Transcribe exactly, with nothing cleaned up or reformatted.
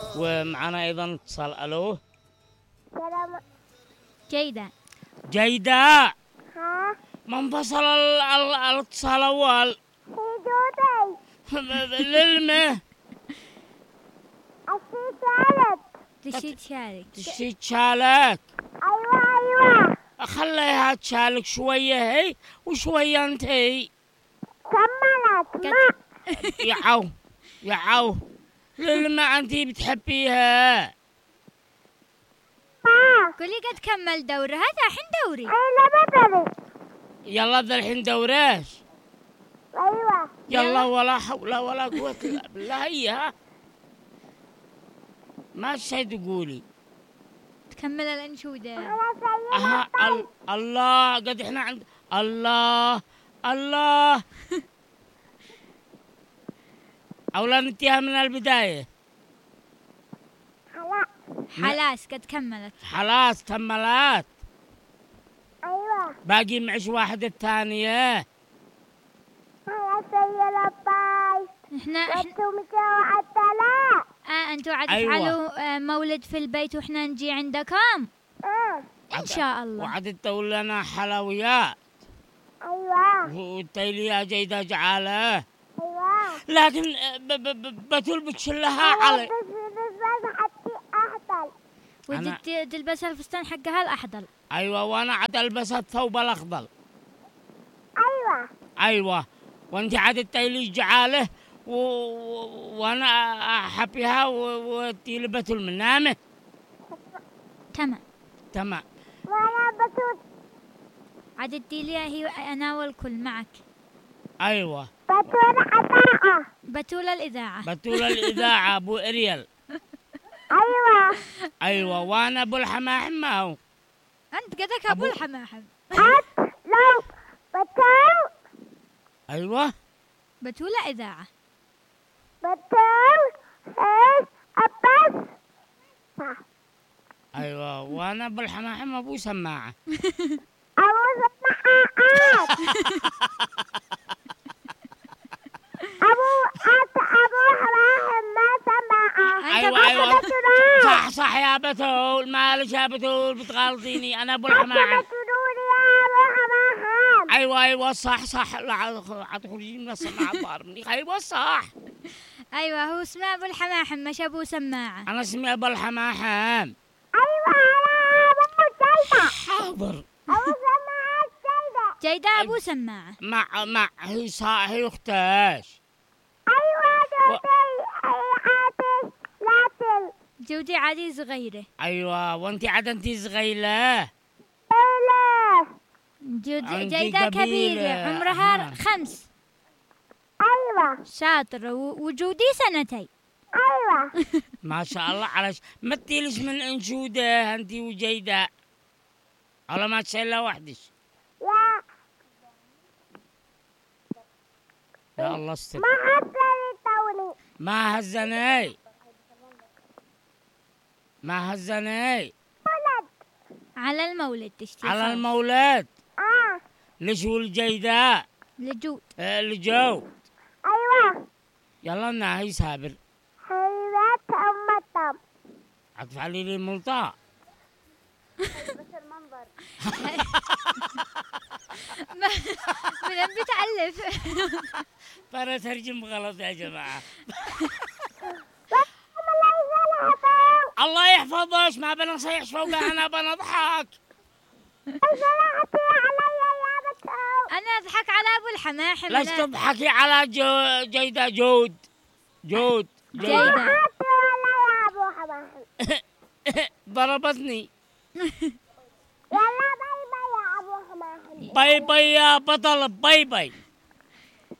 ومعنا أيضا اتصال. ألو سلام. جيدة. جيدة. ها منفصل ال- ال- الاتصال الأول. في جودي للمه أشي ثالث. تشي تشارك. تشي تشالك. أيوة أيوة خليها تشالك شوية هي وشوية انت هي. كملت ما يعو يعو للما انتي بتحبيها. ما قولي قد كمل دورها الحين دوري. أنا بدري. يلا ذا الحين دوراش. أيوة يلا يلا. ولا حول ولا قوة إلا بالله. هي ها ما شي تقولي. تكمل الأنشودة. أنا سيدة أها ال- الله قد احنا عند الله الله. أولا ننتهي من البداية. هلا. حلاس قد كملت. خلاص كملت. أيوة باقي معش واحدة الثانية. هلا سيدة باي. احنا احنا وانتم متوا حتى لا. آه انتوا عاد أيوة. تفعلوا آه مولد في البيت واحنا نجي عندكم آه ان شاء الله. وعد تقول لنا حلويات أيوة والتيلي يا جيدة جعاله. أيوة لكن ب- ب- ب- بتول بتشلها علي. بس بس حتى أحسن. ودي تلبس الفستان حقها الأحضر. أيوة وأنا عاد ألبس الثوب الأخضر. أيوة أيوة وأنت عاد التيلي جعاله و... و- وأنا أحبيها وتيلي بتول منامه. تمام. تمام. وأنا بتوت عاد الديليا هي أنا والكل معك. أيوة بتوت حتاقة. بتول الإذاعة. بتول الإذاعة أبو إريال. أيوة أيوة وأنا أبو الحماحم ما هو. أنت قدك أبو الحماحم. أت لو بتو أيوة بتول إذاعة. بتو إيش أبس. أيوة وأنا أبو الحماحم أبو سماعة. أبو سماعات. أبو أت أبو حراهم ما سماعة. أيوة أيوة بتدور. صح صح يا بتول. معلش يا بتول بتغلطيني. أنا أبو الحماحم. بتدور يا أبو حراهم. أيوة أيوة صح صح. لا عاد خرجي من السماعة ضاربني. أيوة صح. أيوة هو اسمه أبو الحماحم مش أبو سماعة. أنا اسمي أبو الحماحم. أيوة أنا أبو جيدة. حاضر. أبو سماعات جيدة. جيدة أبو سماعة. مع مع هي صا هي أختاش. أيوة جودي عاتي لاتل. جودي عادي صغيرة. أيوة وأنت عاد أنت صغيرة. إله. جودي أنت جيدة كبيرة قبيلة. عمرها أها. خمس. أيوة شاطرة و- وجودي سنتين. أيوة ما شاء الله. علش ما تيلش من أنشودة أنت وجيدة. على ما تشيلها وحدش. يا يا الله استر. ما حصلي توني. ما هزني ما هزني ولد. على المولد تشتي على خالص. المولد. آه ليش هو الجيدة لجود. آه، اللي جو. أيوة يلا ناهي سابر. حيوات أمتهم. عطف علي لي ملطاء. من بتألف. ترى ترجم غلط يا جماعة. الله يحفظك. ما بنصيح فوقها. أنا بنضحك. أنا أضحك على أبو الحماحم. ليش أنا تضحكي على جو جيدة جود جود جود جيدة. ضربتني. يلا باي باي يا أبو حماحم. باي باي يا بطل. باي باي.